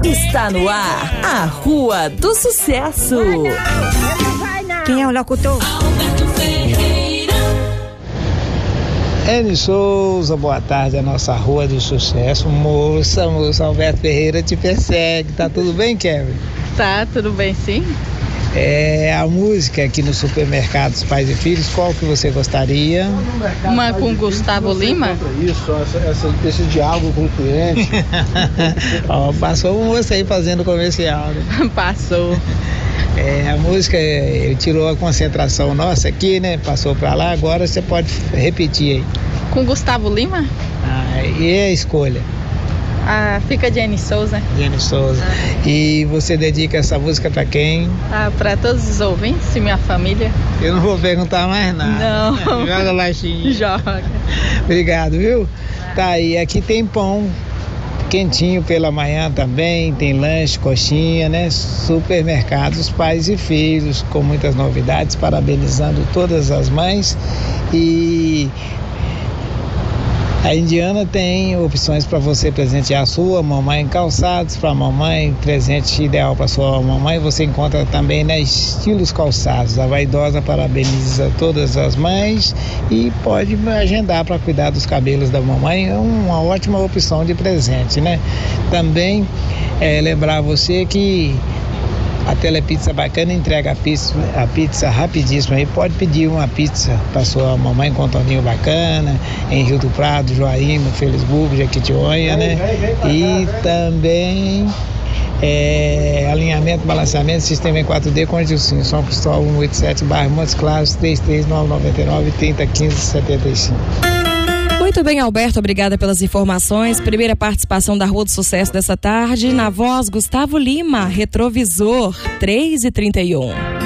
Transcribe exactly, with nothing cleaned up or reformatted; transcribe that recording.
Está no ar a Rua do Sucesso. Quem é o locutor? Eni Souza, boa tarde, a nossa Rua do Sucesso. Moça, moça, Alberto Ferreira te persegue. Tá tudo bem, Kevin? Tá, tudo bem, sim. É, a música aqui no Supermercados Pais e Filhos, qual que você gostaria? Uma com Gustavo Lima? Isso, essa, essa, esse diálogo com o cliente. Ó, passou um moço aí fazendo comercial, né? Passou. É, a música é, tirou a concentração nossa aqui, né? Passou pra lá, agora você pode repetir aí. Com Gustavo Lima? Ah, e a escolha? Ah, fica de Eni Souza. Eni Souza. Ah. E você dedica essa música pra quem? Ah, pra todos os ouvintes e minha família. Eu não vou perguntar mais nada. Não. Joga laixinha. Joga. Obrigado, viu? Tá aí, aqui tem pão quentinho pela manhã também, tem lanche, coxinha, né? Supermercados Pais e Filhos, com muitas novidades, parabenizando todas as mães. E a Indiana tem opções para você presentear a sua mamãe, calçados para a mamãe, presente ideal para sua mamãe. Você encontra também na Estilos Calçados. A Vaidosa parabeniza todas as mães e pode agendar para cuidar dos cabelos da mamãe. É uma ótima opção de presente, né? Também é, lembrar você que a Telepizza Bacana entrega a pizza, a pizza rapidíssimo aí. Pode pedir uma pizza para sua mamãe com Toninho Bacana, em Rio do Prado, Joaíma, Felisburgo, Jequitinhonha, né? E também é, alinhamento, balanceamento, sistema em quatro D com Gilcinho, São Cristóvão cento e oitenta e sete, bairro Montes Claros, três três nove nove nove, trinta quinze, setenta e cinco. Muito bem, Alberto, obrigada pelas informações. Primeira participação da Rua do Sucesso dessa tarde, na voz Gustavo Lima, Retrovisor, três e trinta e um.